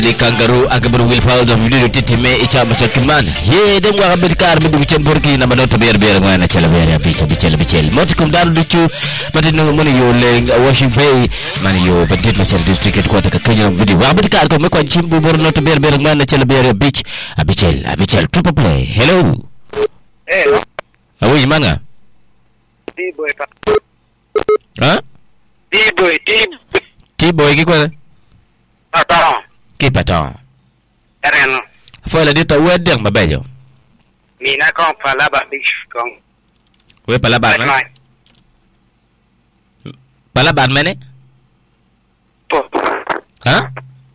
Di kangaroo aga berwil fal da video titime icha macam keman ye dem wa berkar bedu campur ki nama dot biar mana chala biar bichel motikum daru ducu batin moni yo leng washing bay mani yo batin macam district headquarter ka Kenya video wa berkar ko me kwa chimbu bor not biar mana chala biar bichel triple play. Hello awi mana T-boy ha T-boy ki kwa Patong. Tereno. Foi la dita wedeng babello. Mina kong palaba big kong. We palaban na? Palaban mene? Po. Ha?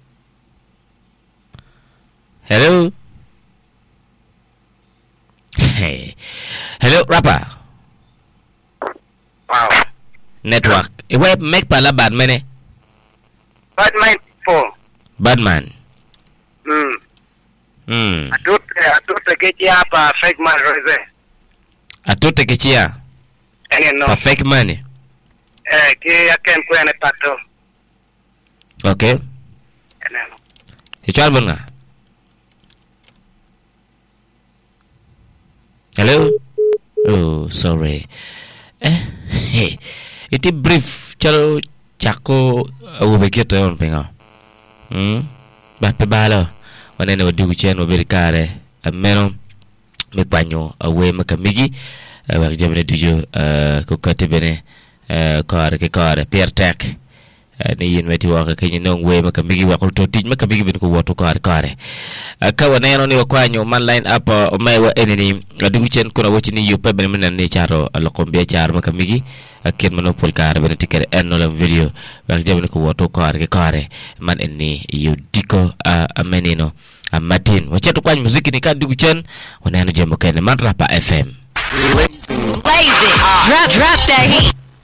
Hello? Hey. Hello, rapper. Wow. Network. We make palaban mene? But my po. Badman. Atut kechia pa fake man roze. Atut kechia. No. Pa fake money. Ke akem ko ene pato. Okay. No. Ichal bunga. Hello? Oh, sorry. Hey. Iti brief chalo chako ubekito yon penga. But pebalo wanene wadu chen waberikare ameno mekwanyo awe makamigi wa jamne dujo ko katibene kare Pierre Tech ni yin weti waka kenyi nong we makamigi wa ko totij makamigi bin ko woto kare ka waneno ni wakwanyo man line up mewa enini dugu chen kuna wochi ni yo pebene menen ni charo lokombia char makamigi ken monopol kare bene tikere enno video wa jamne ko woto kare man enni yo diko amenino Martin wachetu kwa muziki ni kadi kuchen wanano jemo kene man Rapa FM Lazy drop that heat.